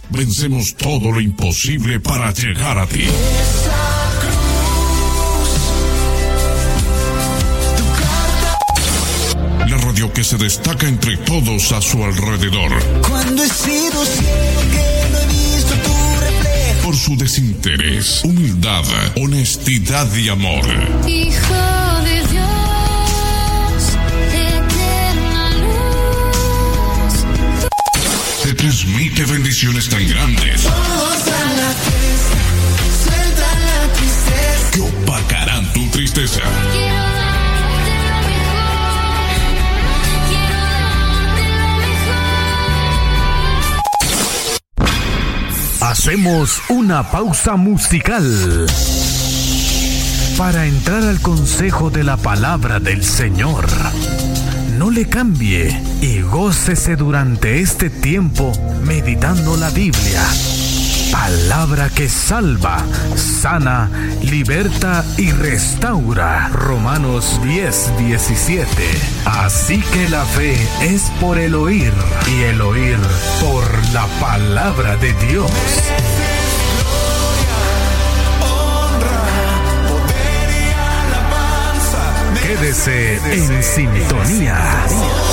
vencemos todo lo imposible para llegar a ti. La radio que se destaca entre todos a su alrededor. Cuando he sido ciego que no he visto tu reflejo. Por su desinterés, humildad, honestidad y amor. Hijo de Dios, eterna luz. Te transmite bendiciones tan grandes que opacarán tu tristeza. Hacemos una pausa musical para entrar al consejo de la palabra del Señor. No le cambie y gócese durante este tiempo meditando la Biblia. Palabra que salva, sana, liberta y restaura. Romanos 10:17. Así que la fe es por el oír y el oír por la palabra de Dios. Quédese en sintonía.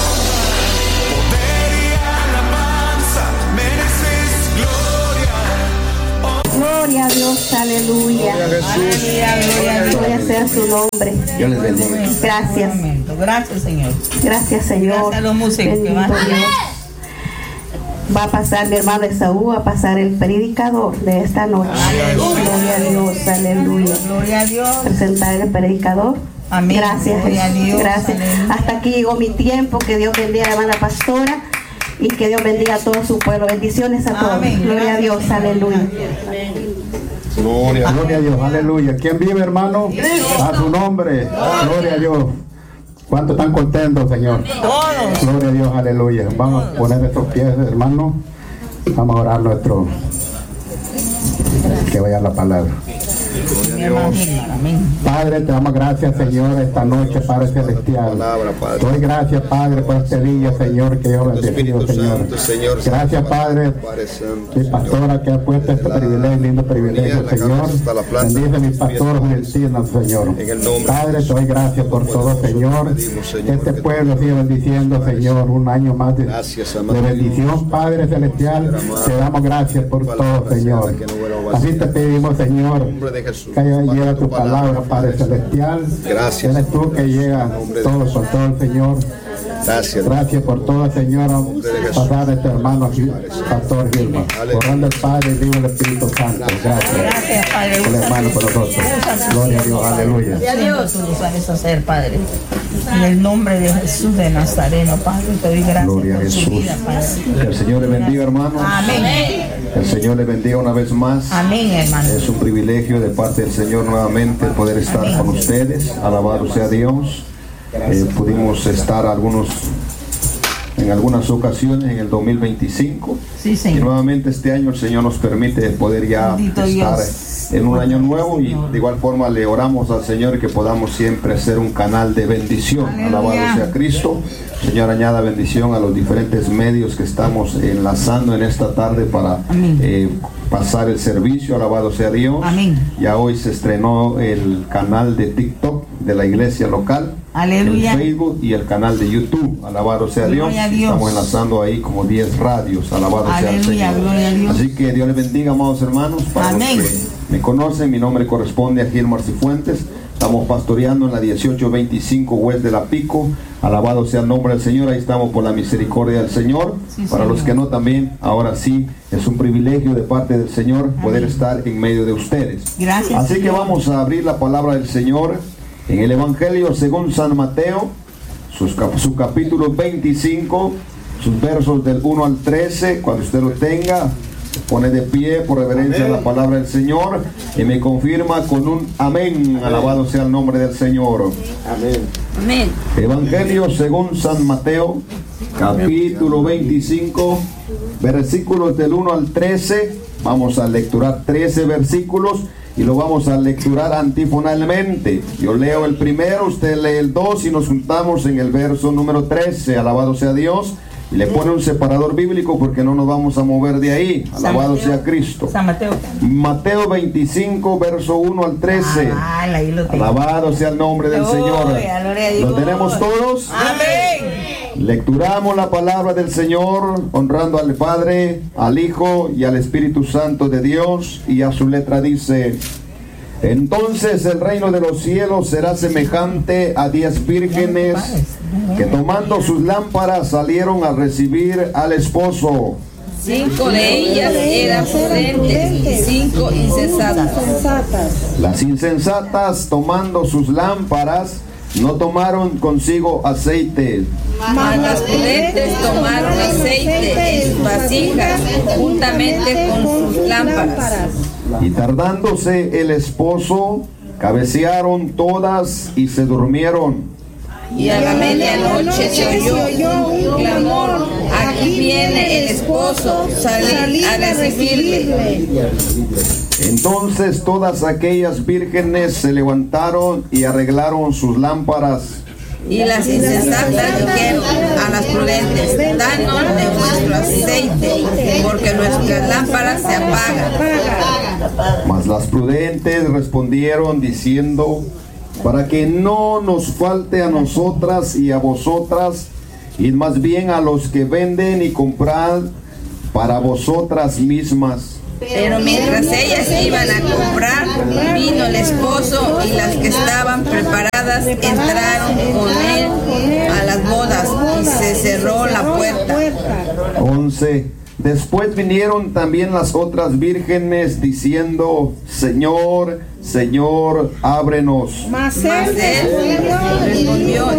Gloria a Dios, aleluya. Gloria sea su nombre. Dios les bendiga. Gracias. Gracias, Señor. Gracias, Señor. Gracias a los músicos que van. Va a pasar mi hermano Esaú, a pasar el predicador de esta noche. Gloria a Dios, aleluya. Gloria a Dios. Presentar el predicador. Amén. Gracias, Gloria a Dios. Gracias. Aleluya. Hasta aquí llegó mi tiempo. Que Dios bendiga a la hermana pastora y que Dios bendiga a todo su pueblo. Bendiciones a todos. Amén. Gloria a Dios, aleluya. Gloria a Dios, aleluya. ¿Quién vive, hermano? A su nombre. Gloria a Dios. ¿Cuántos están contentos, Señor? Todos. Gloria a Dios, aleluya. Vamos a poner nuestros pies, hermano. Vamos a orar nuestro. Que vaya la palabra. Padre, te damos gracias, Señor, esta noche, Padre Celestial. Doy gracias, Padre, por este día, Señor, que Dios bendecido, Señor. Gracias, Padre, mi pastora que ha puesto este privilegio, lindo privilegio, Señor. Bendice mis pastores, bendícenos, Señor. Padre, te doy gracias por todo, Señor. Que este pueblo siga bendiciendo, Señor, un año más de bendición, Padre Celestial. Te damos gracias por todo, Señor. Así te pedimos, Señor, que llega tu palabra, Padre Celestial. Gracias. Eres tú que llega todo por todo, Señor. Gracias por todo, Señor. Pasar a este hermano Pastor Gilman. Orando al Padre, el Hijo y el Espíritu Santo. Gracias. Gracias, Padre. Por el hermano, por nosotros. Gloria a Dios, aleluya. Gloria a Dios, tú lo sabes hacer, Padre. En el nombre de Jesús de Nazareno, Padre, te doy gracias. Gloria a por su Jesús. vida, Padre. Que el Señor le bendiga, hermano. Amén. Que el Señor le bendiga una vez más. Amén, hermano. Es un privilegio de parte del Señor nuevamente poder estar Amén. con ustedes. Alabado sea Dios. Pudimos estar en algunas ocasiones en el 2025. Sí, Y Señor. nuevamente este año el Señor nos permite poder ya Bendito estar Dios. en un año nuevo, y de igual forma le oramos al Señor que podamos siempre ser un canal de bendición. Aleluya. Alabado sea Cristo. Señor, añada bendición a los diferentes medios que estamos enlazando en esta tarde para Amén. pasar el servicio. Alabado sea Dios. Amén. Ya hoy se estrenó el canal de TikTok de la iglesia local. Aleluya. El Facebook y el canal de YouTube. Alabado sea Dios. Gloria a Dios. Estamos enlazando ahí como 10 radios. Alabado sea el Aleluya, Señor. gloria a Dios. Así que Dios les bendiga, amados hermanos. Para Amén. los que me conocen, mi nombre corresponde a Gilmar Cifuentes. Estamos pastoreando en la 1825 West de la Pico. Alabado sea el nombre del Señor. Ahí estamos por la misericordia del Señor. Sí, Para Señor. los que no, también, ahora sí, es un privilegio de parte del Señor poder estar en medio de ustedes. Gracias. Así que Señor. vamos a abrir la palabra del Señor en el Evangelio según San Mateo, su capítulo 25, sus versos del 1 al 13. Cuando usted lo tenga, se pone de pie por reverencia a la palabra del Señor y me confirma con un amén. Alabado sea el nombre del Señor. Amén. Amén. Evangelio según San Mateo, capítulo 25, versículos del 1 al 13. Vamos a lecturar 13 versículos y lo vamos a lecturar antifonalmente. Yo leo el primero, usted lee el 2 y nos juntamos en el verso número 13. Alabado sea Dios. Y le pone un separador bíblico porque no nos vamos a mover de ahí. Alabado sea Cristo. San Mateo. Mateo 25, verso 1 al 13. Ahí lo tengo. Alabado sea el nombre del Señor. ¿Lo tenemos todos? Amén. Lecturamos la palabra del Señor, honrando al Padre, al Hijo y al Espíritu Santo de Dios. Y a su letra dice: entonces el reino de los cielos será semejante a 10 vírgenes que tomando sus lámparas salieron a recibir al esposo. 5 de ellas eran prudentes y 5 insensatas. Las insensatas, tomando sus lámparas, no tomaron consigo aceite. Mas las prudentes tomaron aceite en sus vasijas juntamente con sus lámparas. Y tardándose el esposo, cabecearon todas y se durmieron. Y a la medianoche se oyó un clamor: aquí viene el esposo, salid a recibirle. Entonces todas aquellas vírgenes se levantaron y arreglaron sus lámparas. Y las insensatas dijeron a las prudentes: danos de vuestro aceite, porque nuestras lámparas se apagan. Mas las prudentes respondieron diciendo: para que no nos falte a nosotras y a vosotras, id más bien a los que venden y comprad para vosotras mismas. Pero mientras ellas iban a comprar, vino el esposo, y las que estaban preparadas entraron con él a las bodas, y se cerró la puerta. 11. Después vinieron también las otras vírgenes diciendo: Señor, Señor, ábrenos. Mas él respondió: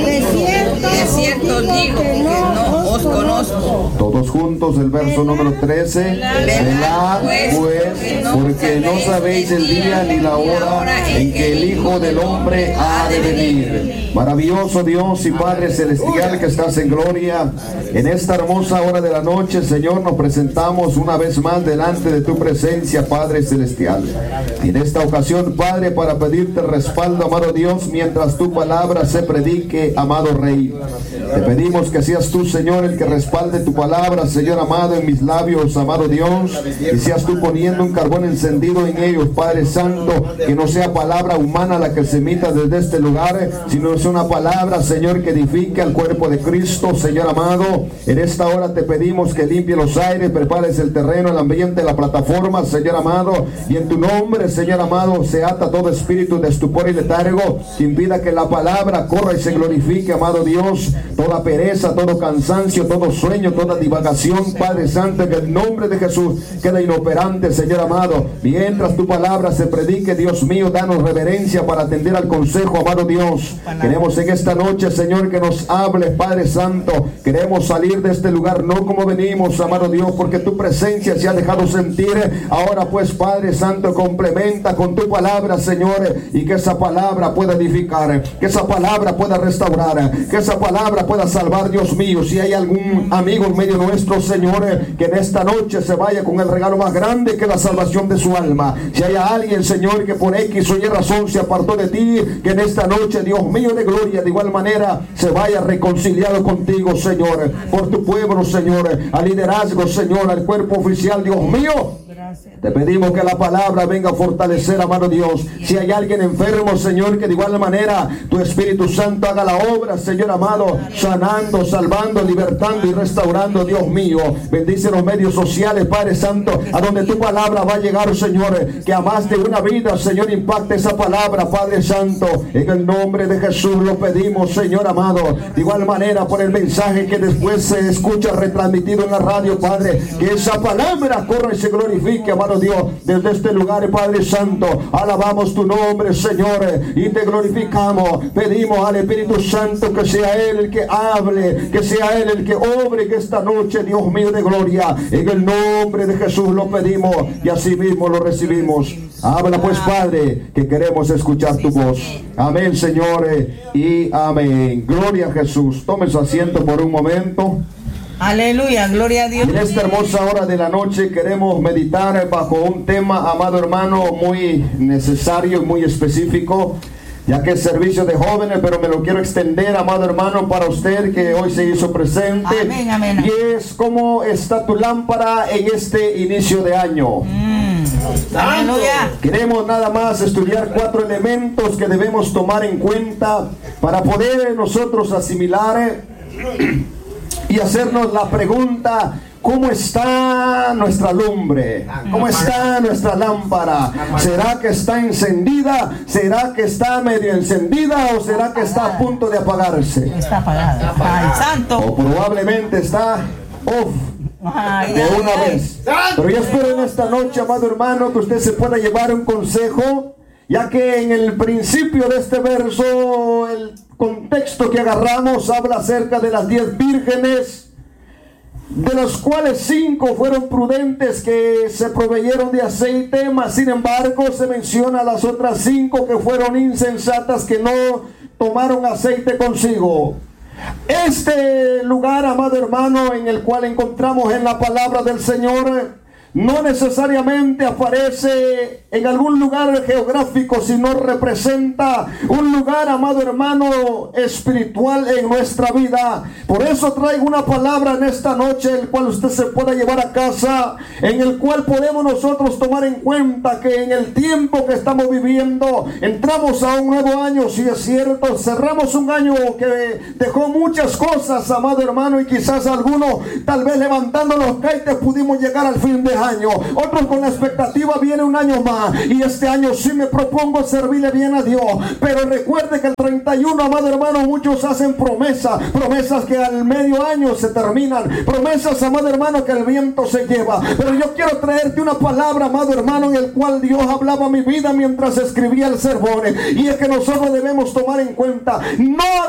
de cierto digo que no os conozco. Todos juntos el verso número 13. Velad pues, porque no sabéis el día ni la hora en que el Hijo del Hombre ha de venir. Maravilloso Dios y Padre celestial que estás en gloria, en esta hermosa hora de la noche, Señor, nos presentamos una vez más delante de tu presencia, Padre celestial. Y en esta ocasión, Padre, para pedirte respaldo, amado Dios, mientras tu palabra se predique, amado Rey. Te pedimos que seas tú, Señor, el que respalde tu palabra, Señor amado, en mis labios, amado Dios, y seas tú poniendo un carbón encendido en ellos, Padre Santo, que no sea palabra humana la que se emita desde este lugar, sino es una palabra, Señor, que edifique al cuerpo de Cristo, Señor amado. En esta hora te pedimos que limpie los aires, prepares el terreno, el ambiente, la plataforma, Señor amado, y en tu nombre, Señor amado, se ata todo espíritu de estupor y letargo que impida que la palabra corra y se glorifique, amado Dios. Toda pereza, todo cansancio, todo sueño, toda divagación, Padre Santo, que el nombre de Jesús quede inoperante, Señor amado. Mientras tu palabra se predique, Dios mío, danos reverencia para atender al consejo, amado Dios. Queremos en esta noche, Señor, que nos hables, Padre Santo. Queremos salir de este lugar no como venimos, amado Dios, porque tu presencia se ha dejado sentir. Ahora pues, Padre Santo, complementa con tu palabra, Señor, y que esa palabra pueda edificar, que esa palabra pueda restaurar, que esa palabra pueda salvar, Dios mío. Si hay algún amigo en medio nuestro, Señor, que en esta noche se vaya con el regalo más grande, que la salvación de su alma. Si hay alguien, Señor, que por X o Y razón se apartó de ti, que en esta noche, Dios mío de gloria, de igual manera se vaya reconciliado contigo, Señor, por tu pueblo, Señor, al liderazgo, Señor, al cuerpo oficial, Dios mío. Te pedimos que la palabra venga a fortalecer, amado Dios. Si hay alguien enfermo, Señor, que de igual manera tu Espíritu Santo haga la obra, Señor amado, sanando, salvando, libertando y restaurando, Dios mío. Bendice los medios sociales, Padre Santo, a donde tu palabra va a llegar, Señor, que a más de una vida, Señor, impacte esa palabra, Padre Santo. En el nombre de Jesús lo pedimos, Señor amado. De igual manera, por el mensaje que después se escucha retransmitido en la radio, Padre, que esa palabra corra y se glorifique, amado Dios, desde este lugar, Padre Santo. Alabamos tu nombre, Señor, y te glorificamos. Pedimos al Espíritu Santo que sea Él el que hable, que sea Él el que obre que esta noche, Dios mío de gloria. En el nombre de Jesús lo pedimos y así mismo lo recibimos. Habla pues, Padre, que queremos escuchar tu voz. Amén, Señor, y amén. Gloria a Jesús. Tome su asiento por un momento. Aleluya, gloria a Dios. En esta hermosa hora de la noche queremos meditar bajo un tema, amado hermano, muy necesario y muy específico. ya que es servicio de jóvenes, pero me lo quiero extender, amado hermano, para usted que hoy se hizo presente. Amén, amén. Y es cómo está tu lámpara en este inicio de año. Aleluya. Queremos nada más estudiar 4 elementos que debemos tomar en cuenta para poder nosotros asimilar y hacernos la pregunta: ¿cómo está nuestra lumbre? ¿Cómo está nuestra lámpara? ¿Será que está encendida? ¿Será que está medio encendida? ¿O será que está a punto de apagarse? Está apagada. Ay, santo. O probablemente está off de una vez. Pero yo espero en esta noche, amado hermano, que usted se pueda llevar un consejo, ya que en el principio de este verso, el contexto que agarramos habla acerca de las 10 vírgenes, de los cuales 5 fueron prudentes, que se proveyeron de aceite, mas sin embargo se menciona a las otras 5 que fueron insensatas, que no tomaron aceite consigo. Este lugar, amado hermano, en el cual encontramos en la palabra del Señor, no necesariamente aparece en algún lugar geográfico, sino representa un lugar, amado hermano, espiritual en nuestra vida. Por eso traigo una palabra en esta noche, el cual usted se pueda llevar a casa, en el cual podemos nosotros tomar en cuenta que en el tiempo que estamos viviendo, entramos a un nuevo año, si es cierto, cerramos un año que dejó muchas cosas, amado hermano, y quizás algunos, tal vez levantando los caites, pudimos llegar al fin de año. Otros con la expectativa, viene un año más, y este año sí me propongo servirle bien a Dios. Pero recuerde que el 31, amado hermano, muchos hacen promesas que al medio año se terminan, promesas, amado hermano, que el viento se lleva. Pero yo quiero traerte una palabra, amado hermano, en el cual Dios hablaba a mi vida mientras escribía el sermón, y es que nosotros debemos tomar en cuenta, no